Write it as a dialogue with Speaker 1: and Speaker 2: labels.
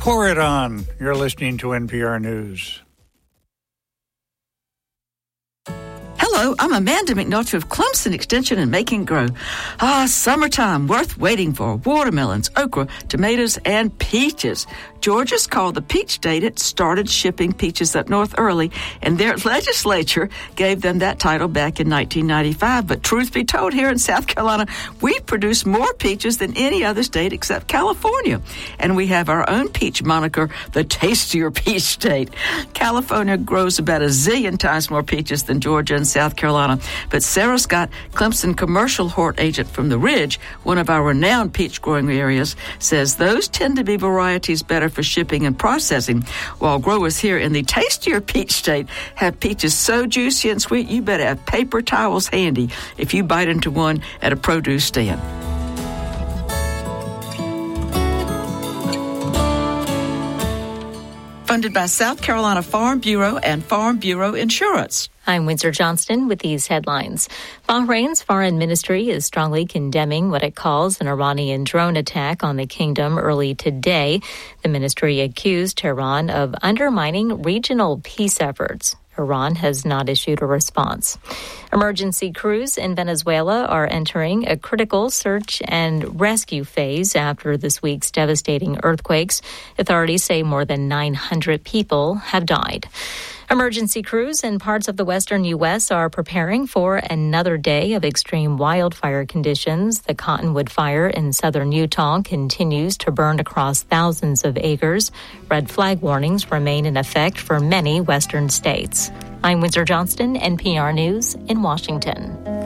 Speaker 1: Pour it on. You're listening to NPR News.
Speaker 2: Hello, I'm Amanda McNulty of Clemson Extension and Make and Grow. Summertime, worth waiting for. Watermelons, okra, tomatoes, and peaches. Georgia's called the Peach State. It started shipping peaches up north early, and their legislature gave them that title back in 1995. But truth be told, here in South Carolina, we produce more peaches than any other state except California. And we have our own peach moniker, the Tastier Peach State. California grows about a zillion times more peaches than Georgia and South Carolina. But Sarah Scott, Clemson commercial hort agent from the Ridge, one of our renowned peach growing areas, says those tend to be varieties better for shipping and processing, while growers here in the Tastier Peach State have peaches so juicy and sweet you better have paper towels handy if you bite into one at a produce stand. Funded by South Carolina Farm Bureau and Farm Bureau Insurance.
Speaker 3: I'm Windsor Johnston with these headlines. Bahrain's foreign ministry is strongly condemning what it calls an Iranian drone attack on the kingdom early today. The ministry accused Tehran of undermining regional peace efforts. Iran has not issued a response. Emergency crews in Venezuela are entering a critical search and rescue phase after this week's devastating earthquakes. Authorities say more than 900 people have died. Emergency crews in parts of the western U.S. are preparing for another day of extreme wildfire conditions. The Cottonwood Fire in southern Utah continues to burn across thousands of acres. Red flag warnings remain in effect for many western states. I'm Windsor Johnston, NPR News in Washington.